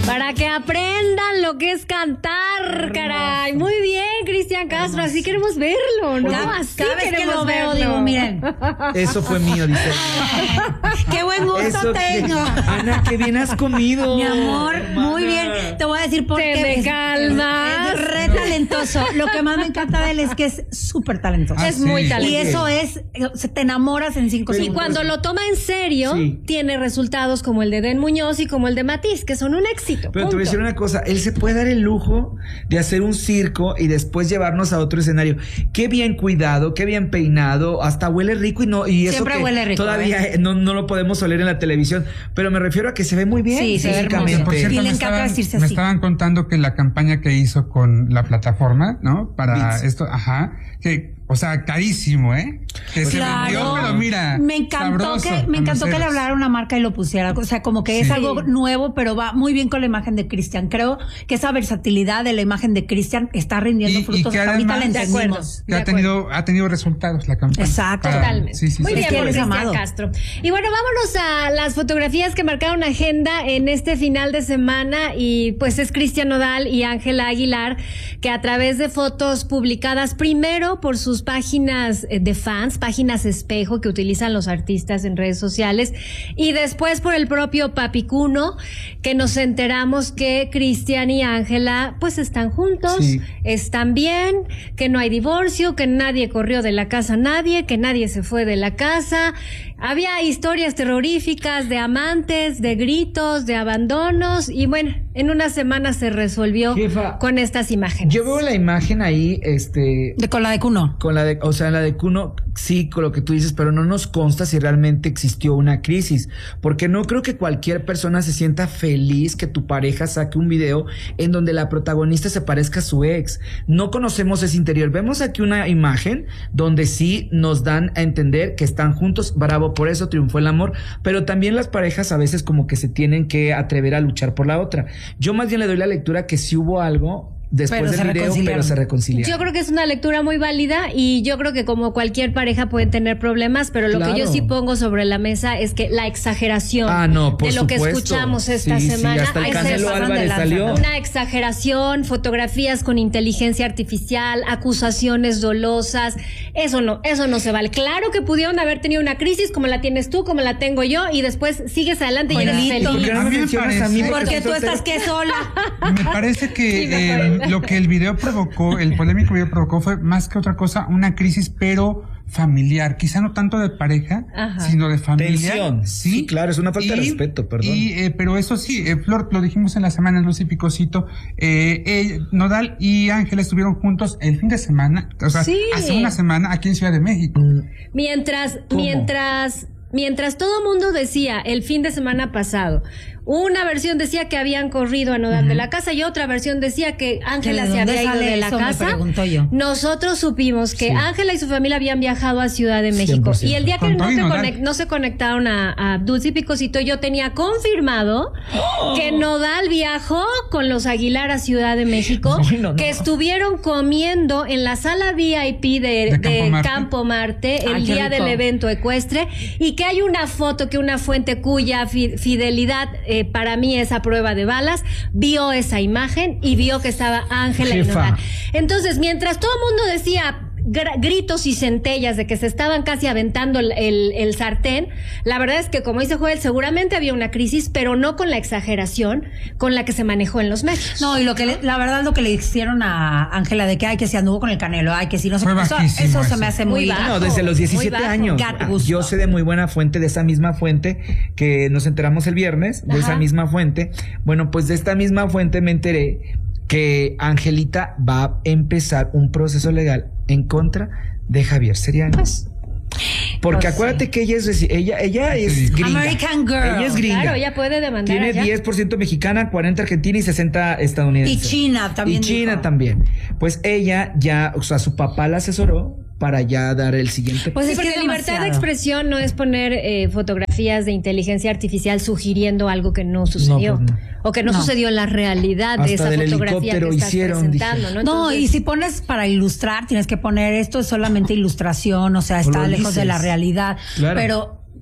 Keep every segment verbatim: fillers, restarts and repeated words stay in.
Para que aprendan lo que es cantar, caray. Muy bien, Cristian Castro, así queremos verlo, ¿no? Cada, así cada vez que lo veo, verlo. digo, miren. Eso fue mío, dice. Qué buen gusto Eso tengo. Que, Ana, qué bien has comido. Mi amor, hermana. muy bien. Te voy a decir por Te qué. me Es- calmas. Es re talentoso. Lo que más me encanta de él es que es súper talentoso. Ah, Es sí. muy talentoso. Y eso es, se te enamoras en cinco Y segundos. cuando lo toma en serio, Sí. tiene resultados como el de Den Muñoz y como el de Matiz, que son un éxito. Pero te voy a punto. decir una cosa, él se puede dar el lujo de hacer un circo y después llevarnos a otro escenario. Qué bien cuidado, qué bien peinado, hasta huele rico y no y eso Siempre que huele rico, todavía ¿eh? no, no lo podemos oler en la televisión, pero me refiero a que se ve muy bien Sí, se ve físicamente. hermoso. Por Y cierto, le me encanta estaban, vestirse me así. estaban contando que la campaña que hizo con la plataforma, ¿no? Para Beats. esto, ajá, que, o sea, carísimo, ¿eh? Que se Claro. vendió, pero mira, me encantó sabroso, que me encantó que le conoceros. hablara una marca y lo pusiera, o sea, como que es Sí. algo nuevo, pero va muy bien con la imagen de Cristian. Creo que esa versatilidad de la imagen de Cristian está rindiendo Y- y frutos. que Hasta ahorita la además- De acuerdo. entendimos. Que ha tenido, ha tenido resultados la campaña. Exacto. Para- Totalmente. Sí, sí, Muy sí. bien Es que por él es Cristian amado. Castro. Y bueno, vámonos a las fotografías que marcaron agenda en este final de semana y pues es Cristian Nodal y Ángela Aguilar que a través de fotos publicadas primero por sus páginas eh, de fans, páginas espejo que utilizan los artistas en redes sociales y después por el propio Papicuno que nos enteramos que Cristian y Ángela pues están juntos, Sí. están bien, que no hay divorcio, que nadie corrió de la casa a nadie, que nadie se fue de la casa. Había historias terroríficas de amantes, de gritos, de abandonos y bueno, en una semana se resolvió Jefa, con estas imágenes. Yo veo la imagen ahí, este, De con la de Cuno. con la de, o sea, la de Cuno, sí, con lo que tú dices, pero no nos consta si realmente existió una crisis, porque no creo que cualquier persona se sienta feliz que tu pareja saque un video en donde la protagonista se parezca a su ex. No conocemos ese interior. Vemos aquí una imagen donde sí nos dan a entender que están juntos, bravo, por eso triunfó el amor, pero también las parejas a veces como que se tienen que atrever a luchar por la otra. Yo más bien le doy la lectura que sí hubo algo después Pero se del video, reconciliaron. pero se reconciliaron. Yo creo que es una lectura muy válida y yo creo que como cualquier pareja pueden tener problemas, pero lo Claro. que yo sí pongo sobre la mesa es que la exageración Ah, no, por de lo que supuesto. escuchamos esta Sí, sí, semana hasta el es Canelo pasan de Álvarez lanza, salió. ¿no? Una exageración, fotografías con inteligencia artificial, acusaciones dolosas, eso no, eso no se vale. Claro que pudieron haber tenido una crisis como la tienes tú, como la tengo yo y después sigues adelante y eres Juanito. ¿Por feliz. qué no A me mí me mencionas a mí? parece- Porque tú soltero? estás que sola. Me parece que Sí, me eh, parece. lo que el video provocó, el polémico video provocó fue más que otra cosa una crisis, pero familiar, quizá no tanto de pareja, Ajá. sino de familia. Tensión. Sí, claro, es una falta de respeto, perdón. Y, eh, pero eso sí, eh, Flor, lo dijimos en la semana en Luz y Picosito, eh, eh, Nodal y Ángela estuvieron juntos el fin de semana, o sea, Sí. hace una semana aquí en Ciudad de México. Mientras, ¿Cómo? mientras, mientras todo mundo decía el fin de semana pasado, una versión decía que habían corrido a Nodal de la casa y otra versión decía que Ángela ¿De se dónde había ido sale de la eso? Me casa. pregunto yo. Nosotros supimos que Sí. Ángela y su familia habían viajado a Ciudad de México cien por ciento. y el día que Con no, todo y se Nodal. conec- no se conectaron a, a Dulce y Picosito, yo tenía confirmado que Nodal viajó con los Aguilar a Ciudad de México, Ay, no, no. que estuvieron comiendo en la sala V I P de, De de Campo Marte. Campo Marte el Ay, qué día rico. del evento ecuestre y que hay una foto que una fuente cuya fi- fidelidad eh, para mí es a prueba de balas, vio esa imagen y vio que estaba Ángela y Jefa. Nodal. Entonces, mientras todo el mundo decía gr- gritos y centellas de que se estaban casi aventando el, el, el sartén, la verdad es que, como dice Joel, seguramente había una crisis, pero no con la exageración con la que se manejó en los medios. No, y lo que le- la verdad lo que le hicieron a Ángela de que ay que si anduvo con el Canelo, ay que si no sé Fue qué, eso, bajísimo eso se eso. me hace Muy muy bajo. No, desde los diecisiete Muy bajo. años. Gat gusto. Yo sé de muy buena fuente, de esa misma fuente que nos enteramos el viernes, de Ajá. esa misma fuente. Bueno, pues de esta misma fuente me enteré que Angelita va a empezar un proceso legal en contra de Javier Seriani. Porque Pues acuérdate sí. que ella es resi- ella ella es Sí. gringa. American girl. Ella es gringa. Claro, ella puede demandar Tiene allá. diez por ciento mexicana, cuarenta argentina y sesenta estadounidense. Y China también Y China dijo. también. Pues ella ya, o sea, su papá la asesoró para ya dar el siguiente Pues Sí, es que porque es libertad de demasiado. expresión no es poner eh, fotografías de inteligencia artificial sugiriendo algo que no sucedió. pues no. O que no, No. sucedió en la realidad de Hasta esa del fotografía helicóptero que estás hicieron, presentando, dije. ¿no? No, Entonces, y si pones para ilustrar, tienes que poner esto es solamente ilustración, o sea, está lo lejos de dices. la realidad. Claro. Pero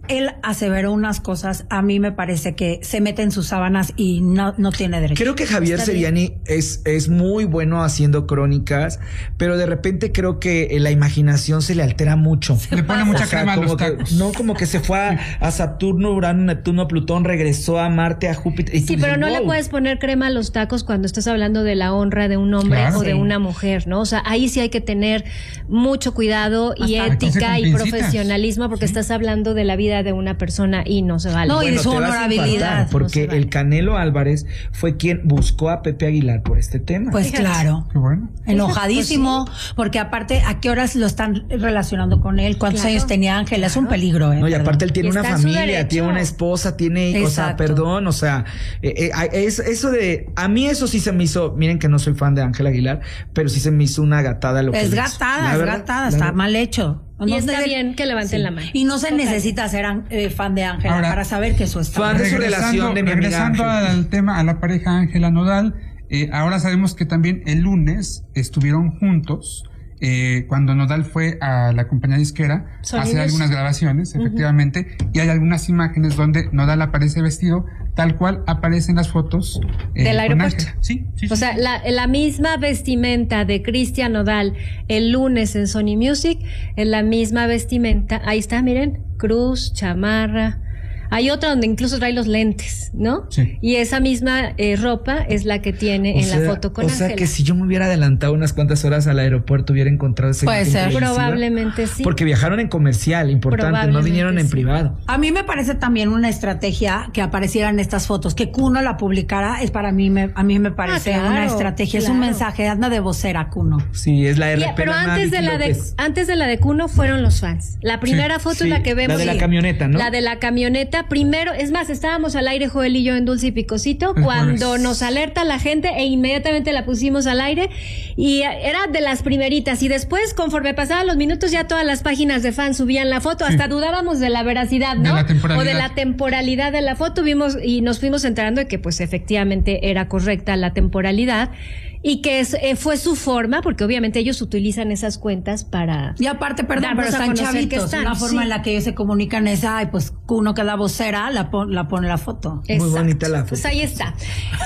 él aseveró unas cosas, a mí me parece que se mete en sus sábanas y no, no tiene derecho. Creo que Javier Está Seriani es, es muy bueno haciendo crónicas, pero de repente creo que la imaginación se le altera mucho. Le pone mucha O sea, crema a como los que- tacos. No, como que se fue a, a Saturno, Urano, Neptuno, Plutón, regresó a Marte, a Júpiter. y tú Sí, pero dices, no le "Wow". puedes poner crema a los tacos cuando estás hablando de la honra de un hombre Claro. o de Sí. una mujer, ¿no? O sea, ahí sí hay que tener mucho cuidado y Bastante. ética y Con pincitas. profesionalismo porque estás hablando de la vida de una persona y no se vale. No, y de su te vas a honorabilidad, infartar, no porque se vale. el Canelo Álvarez fue quien buscó a Pepe Aguilar por este tema. Pues Fíjate. claro. Qué bueno. Enojadísimo, porque aparte, ¿a qué horas lo están relacionando con él? ¿Cuántos Claro. años tenía Ángela? Es un peligro, ¿eh? No, y Perdón. aparte él tiene Y una está en su familia, derecho. tiene una esposa, tiene hijos, o sea, Exacto. perdón, o sea, eh, eh, es, eso de, a mí eso sí se me hizo, miren que no soy fan de Ángel Aguilar, pero sí se me hizo una gatada lo que Es hizo. gatada, La es verdad, gatada, la está verdad. mal hecho. Y No está se- bien que levanten la mano. Y no se Total. necesita ser eh, fan de Ángela Ahora, para saber que eso está fan mal. de su relación de mi amiga regresando Ángela. al tema, a la pareja Ángela Nodal, eh, ahora sabemos que también el lunes estuvieron juntos. Eh, cuando Nodal fue a la compañía disquera Sony a hacer Music. algunas grabaciones, efectivamente, y hay algunas imágenes donde Nodal aparece vestido tal cual aparece en las fotos eh, Del con aeropuerto. Ángela. Sí, sí, O sí. sea, la, la misma vestimenta de Cristian Nodal el lunes en Sony Music, es la misma vestimenta. Ahí está, miren, cruz, chamarra. Hay otra donde incluso trae los lentes, ¿no? Sí. Y esa misma eh, ropa es la que tiene O en sea, la foto con O Ángela. sea que si yo me hubiera adelantado unas cuantas horas al aeropuerto hubiera encontrado ese Puede ser. Probablemente sí. Porque viajaron en comercial, importante, no Probablemente vinieron en sí. privado. A mí me parece también una estrategia que aparecieran estas fotos, que Kuno la publicara, es para mí, me, a mí me parece Ah, claro, una estrategia, es un claro. mensaje, anda de vocera, Kuno. Sí, es la R P. Ya, pero la antes de Vicky la de López. antes de la de Kuno fueron los fans. La primera foto sí, es la que vemos. la de la Sí. camioneta, ¿no? La de la camioneta. Primero, es más, estábamos al aire Joel y yo en Dulce y Picosito El cuando jueves. nos alerta la gente e inmediatamente la pusimos al aire y era de las primeritas y después conforme pasaban los minutos ya todas las páginas de fans subían la foto, hasta dudábamos de la veracidad, ¿no? De la temporalidad. O de la temporalidad de la foto, vimos y nos fuimos enterando de que pues efectivamente era correcta la temporalidad y que es, eh, fue su forma, porque obviamente ellos utilizan esas cuentas para... Y aparte, perdón, Darnos pero a están conocer que chavitos. están, Una forma sí. en la que ellos se comunican es, ay, pues Kuno, que es la vocera, la, pon- la pone la foto. Muy bonita la foto. Pues ahí está.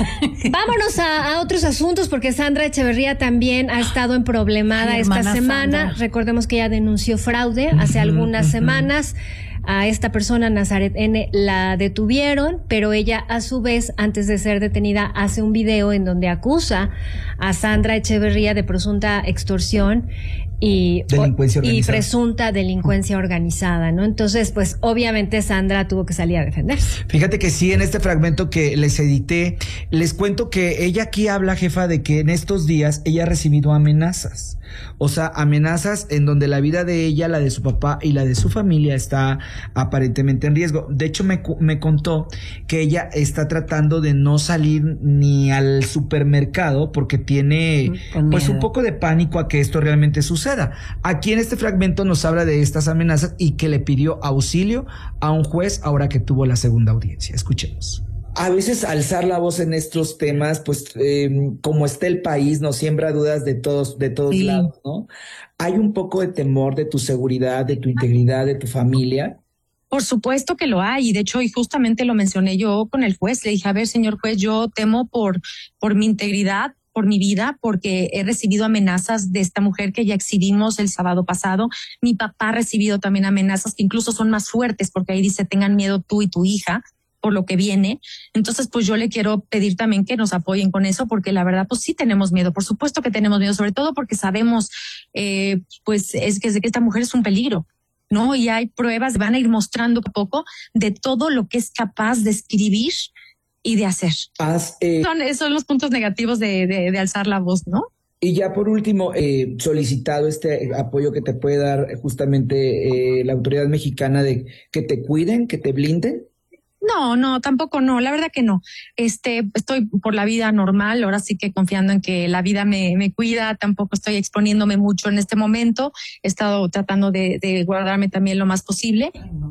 Vámonos a, a otros asuntos porque Sandra Echeverría también ha estado en problemada Ay, esta hermana semana. Sandra. Recordemos que ella denunció fraude hace algunas semanas. A esta persona, Nazaret N, la detuvieron, pero ella a su vez, antes de ser detenida, hace un video en donde acusa a Sandra Echeverría de presunta extorsión y, Delincuencia y organizada. presunta delincuencia organizada, ¿no? Entonces, pues obviamente Sandra tuvo que salir a defenderse. Fíjate que sí, en este fragmento que les edité, les cuento que ella aquí habla, jefa, de que en estos días ella ha recibido amenazas. O sea, amenazas en donde la vida de ella, la de su papá y la de su familia está aparentemente en riesgo. De hecho, me, cu- me contó que ella está tratando de no salir ni al supermercado porque tiene Con pues miedo. un poco de pánico a que esto realmente suceda. Aquí en este fragmento nos habla de estas amenazas y que le pidió auxilio a un juez ahora que tuvo la segunda audiencia. Escuchemos. A veces alzar la voz en estos temas, pues eh, como está el país, nos siembra dudas de todos, de todos Sí. lados, ¿no? Hay un poco de temor de tu seguridad, de tu integridad, de tu familia. Por supuesto que lo hay, y de hecho, y justamente lo mencioné yo con el juez, le dije, a ver, señor juez, yo temo por, por mi integridad, por mi vida, porque he recibido amenazas de esta mujer que ya exhibimos el sábado pasado. Mi papá ha recibido también amenazas que incluso son más fuertes, porque ahí dice, tengan miedo tú y tu hija por lo que viene. Entonces, pues yo le quiero pedir también que nos apoyen con eso, porque la verdad, pues sí tenemos miedo, por supuesto que tenemos miedo, sobre todo porque sabemos, eh, pues es que, es que esta mujer es un peligro, ¿no? Y hay pruebas, van a ir mostrando poco a poco de todo lo que es capaz de escribir y de hacer. Has, eh, Son, esos son los puntos negativos de, de, de alzar la voz, ¿no? y ya por último, eh, solicitado este apoyo que te puede dar justamente eh, la autoridad mexicana de que te cuiden, que te blinden. No, no, tampoco no, la verdad que no. Este, estoy por la vida normal, ahora sí que confiando en que la vida me, me cuida, tampoco estoy exponiéndome mucho en este momento, he estado tratando de, de guardarme también lo más posible.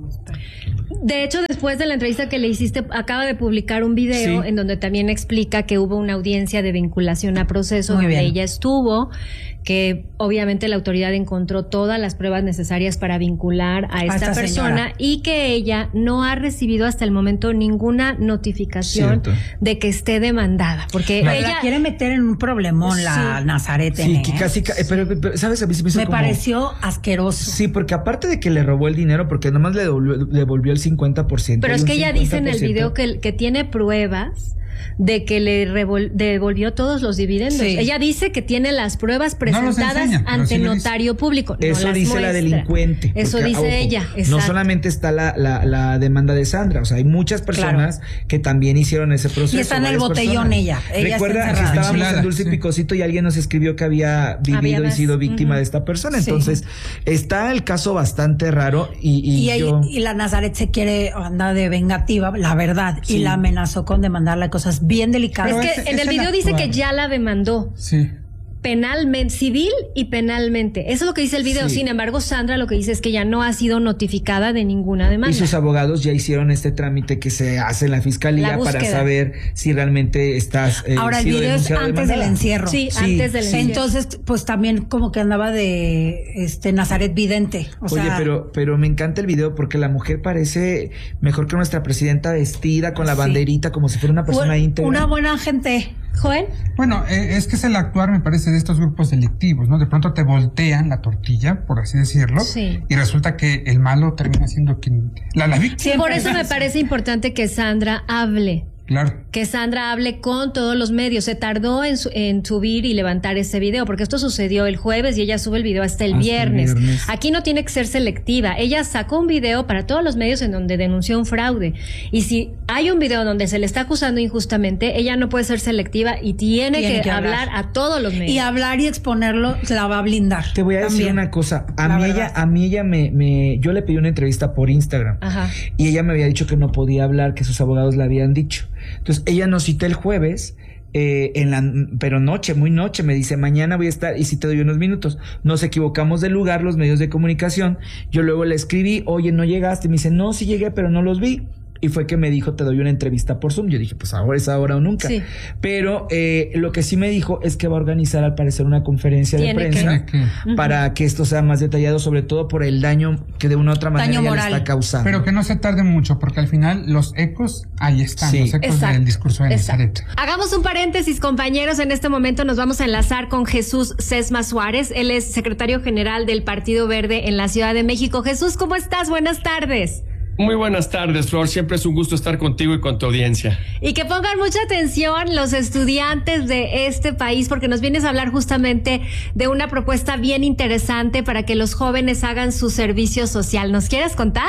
De hecho, después de la entrevista que le hiciste, acaba de publicar un video sí. en donde también explica que hubo una audiencia de vinculación a proceso Muy donde bien. ella estuvo, que obviamente la autoridad encontró todas las pruebas necesarias para vincular a esta, a esta persona señora. y que ella no ha recibido hasta el momento ninguna notificación Cierto. de que esté demandada, porque no, ella la quiere meter en un problemón sí. la Nazaret. Sí, que casi, pero, pero sabes, a mí se me hizo me como, pareció asqueroso. Sí, porque aparte de que le robó el dinero, porque nomás le devolvió, devolvió el cincuenta por ciento. Pero es que ella dice en el video que, que tiene pruebas de que le revol- devolvió todos los dividendos. Sí. Ella dice que tiene las pruebas presentadas no enseña, ante sí notario público. No Eso las dice muestra. la delincuente. Eso porque, dice ojo, ella. Exacto. No solamente está la, la, la demanda de Sandra, o sea, hay muchas personas claro. que también hicieron ese proceso. Y está en el botellón personas. ella. ella Recuerda está que estábamos en Dulce sí. y Picosito y alguien nos escribió que había vivido había y sido víctima uh-huh. de esta persona. Entonces, sí. está el caso bastante raro y, y, y, yo... y la Nazaret se quiere andar de vengativa, la verdad, sí. y la amenazó con demandarle cosas bien delicadas. Es que ese, en el video dice que ya la demandó. Sí. Penalmente, civil y penalmente. Eso es lo que dice el video. Sí. Sin embargo, Sandra lo que dice es que ya no ha sido notificada de ninguna demanda. Y sus abogados ya hicieron este trámite que se hace en la fiscalía la para saber si realmente estás. Eh, Ahora, el video es antes del encierro. Sí, sí, antes del encierro. Entonces, pues también como que andaba de este Nazaret vidente. O Oye, sea, pero, pero me encanta el video porque la mujer parece mejor que nuestra presidenta, vestida con la sí. banderita, como si fuera una persona una, íntegra. Una buena gente. Joel. Bueno, eh, es que es el actuar, me parece, de estos grupos delictivos, ¿no? De pronto te voltean la tortilla, por así decirlo, sí. y resulta que el malo termina siendo quien la, la víctima. Sí, por eso me parece importante que Sandra hable. Claro. Que Sandra hable con todos los medios. Se tardó en, su, en subir y levantar ese video, porque esto sucedió el jueves y ella sube el video hasta el, hasta viernes. el viernes. Aquí no tiene que ser selectiva. Ella sacó un video para todos los medios en donde denunció un fraude. Y si hay un video donde se le está acusando injustamente, ella no puede ser selectiva y tiene, tiene que, que hablar. hablar a todos los medios. Y hablar y exponerlo la va a blindar. Te voy a también. decir una cosa. A la mí verdad. ella, a mí ella me, me, yo le pedí una entrevista por Instagram. Ajá. Y ella me había dicho que no podía hablar, que sus abogados le habían dicho. Entonces ella nos cita el jueves, eh, en la, pero noche, muy noche, me dice, mañana voy a estar y si te doy unos minutos. Nos equivocamos de lugar, los medios de comunicación. Yo luego le escribí, oye, no llegaste. Me dice, no, sí llegué, pero no los vi. Y fue que me dijo, te doy una entrevista por Zoom. Yo dije, pues ahora es ahora o nunca. Sí. Pero eh, lo que sí me dijo es que va a organizar al parecer una conferencia de prensa que... para uh-huh. que esto sea más detallado, sobre todo por el daño que de una u otra manera ya le está causando. Pero que no se tarde mucho, porque al final los ecos ahí están, sí. los ecos Exacto. del discurso de Nazaret. Hagamos un paréntesis, compañeros. En este momento nos vamos a enlazar con Jesús Sesma Suárez. Él es secretario general del Partido Verde en la Ciudad de México. Jesús, ¿cómo estás? Buenas tardes. Muy buenas tardes, Flor. Siempre es un gusto estar contigo y con tu audiencia. Y que pongan mucha atención los estudiantes de este país, porque nos vienes a hablar justamente de una propuesta bien interesante para que los jóvenes hagan su servicio social. ¿Nos quieres contar?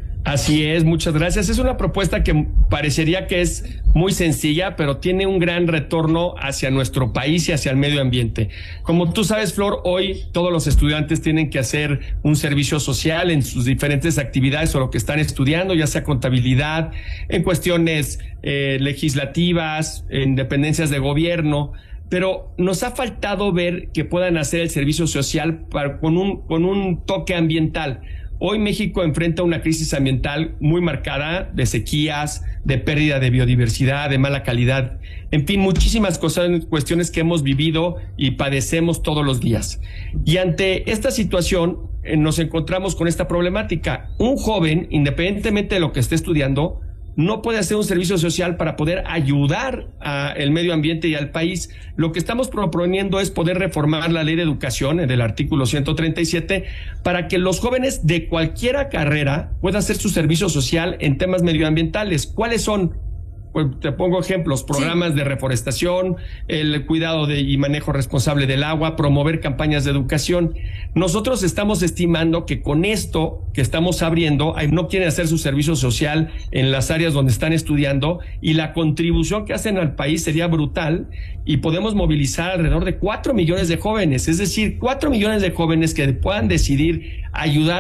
Así es, muchas gracias. Es una propuesta que parecería que es muy sencilla, pero tiene un gran retorno hacia nuestro país y hacia el medio ambiente. Como tú sabes, Flor, hoy todos los estudiantes tienen que hacer un servicio social en sus diferentes actividades o lo que están estudiando, ya sea contabilidad, en cuestiones eh, legislativas, en dependencias de gobierno. Pero nos ha faltado ver que puedan hacer el servicio social para, con un, con un toque ambiental. Hoy México enfrenta una crisis ambiental muy marcada de sequías, de pérdida de biodiversidad, de mala calidad, en fin, muchísimas cosas, cuestiones que hemos vivido y padecemos todos los días. Y ante esta situación eh, nos encontramos con esta problemática. Un joven, independientemente de lo que esté estudiando, no puede hacer un servicio social para poder ayudar al medio ambiente y al país. Lo que estamos proponiendo es poder reformar la ley de educación del artículo ciento treinta y siete para que los jóvenes de cualquier carrera puedan hacer su servicio social en temas medioambientales. ¿Cuáles son? Pues te pongo ejemplos, programas sí. de reforestación, el cuidado de, y manejo responsable del agua, promover campañas de educación. Nosotros estamos estimando que con esto que estamos abriendo, no quieren hacer su servicio social en las áreas donde están estudiando y la contribución que hacen al país sería brutal y podemos movilizar alrededor de cuatro millones de jóvenes, es decir, cuatro millones de jóvenes que puedan decidir ayudar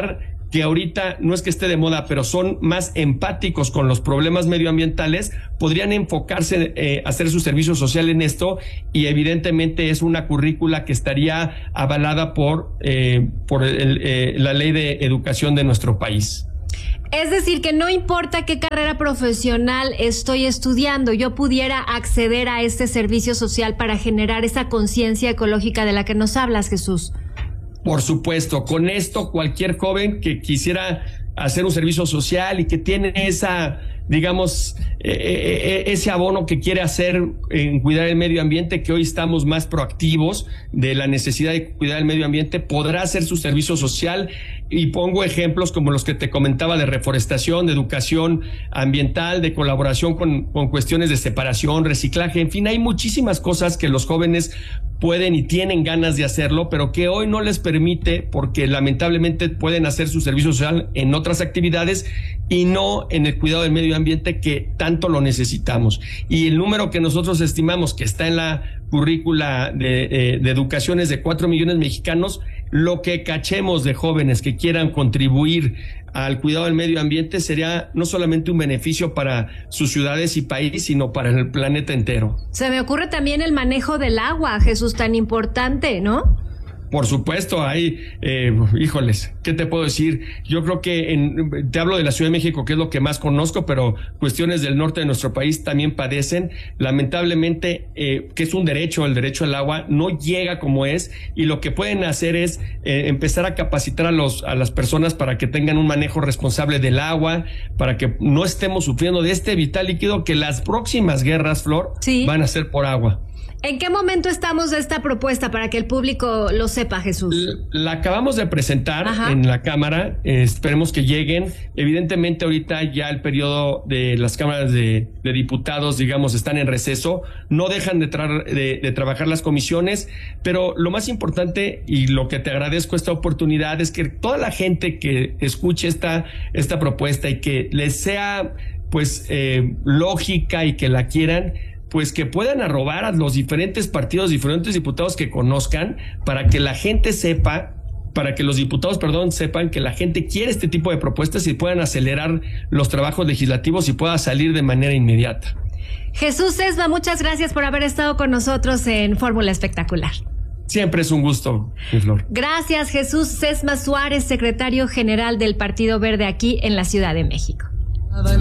que ahorita no es que esté de moda, pero son más empáticos con los problemas medioambientales, podrían enfocarse eh, a hacer su servicio social en esto, y evidentemente es una currícula que estaría avalada por, eh, por el, eh, la ley de educación de nuestro país. Es decir, que no importa qué carrera profesional estoy estudiando, yo pudiera acceder a este servicio social para generar esa conciencia ecológica de la que nos hablas, Jesús. Por supuesto, con esto cualquier joven que quisiera hacer un servicio social y que tiene esa, digamos, eh, eh, ese abono que quiere hacer en cuidar el medio ambiente, que hoy estamos más proactivos de la necesidad de cuidar el medio ambiente, podrá hacer su servicio social. Y pongo ejemplos como los que te comentaba de reforestación, de educación ambiental, de colaboración con, con cuestiones de separación, reciclaje, en fin, hay muchísimas cosas que los jóvenes pueden y tienen ganas de hacerlo, pero que hoy no les permite, porque lamentablemente pueden hacer su servicio social en otras actividades y no en el cuidado del medio ambiente, que tanto lo necesitamos. Y el número que nosotros estimamos que está en la currícula de, eh, de educación es de cuatro millones mexicanos. Lo que cachemos de jóvenes que quieran contribuir al cuidado del medio ambiente sería no solamente un beneficio para sus ciudades y país, sino para el planeta entero. Se me ocurre también el manejo del agua, Jesús, tan importante, ¿no? Por supuesto, hay, eh, híjoles, ¿qué te puedo decir? Yo creo que en, te hablo de la Ciudad de México, que es lo que más conozco, pero cuestiones del norte de nuestro país también padecen. Lamentablemente, eh, que es un derecho, el derecho al agua, no llega como es, y lo que pueden hacer es eh, empezar a capacitar a los a las personas para que tengan un manejo responsable del agua, para que no estemos sufriendo de este vital líquido, que las próximas guerras, Flor, sí, van a ser por agua. ¿En qué momento estamos de esta propuesta para que el público lo sepa, Jesús? La, la acabamos de presentar Ajá. en la Cámara, eh, esperemos que lleguen. Evidentemente ahorita ya el periodo de las cámaras de, de diputados, digamos, están en receso, no dejan de, tra- de, de trabajar las comisiones, pero lo más importante y lo que te agradezco esta oportunidad es que toda la gente que escuche esta, esta propuesta y que les sea pues eh, lógica y que la quieran, pues que puedan arrobar a los diferentes partidos, diferentes diputados que conozcan, para que la gente sepa, para que los diputados, perdón, sepan que la gente quiere este tipo de propuestas y puedan acelerar los trabajos legislativos y pueda salir de manera inmediata. Jesús Sesma, muchas gracias por haber estado con nosotros en Fórmula Espectacular. Siempre es un gusto, mi Flor. Gracias, Jesús Sesma Suárez, secretario general del Partido Verde aquí en la Ciudad de México.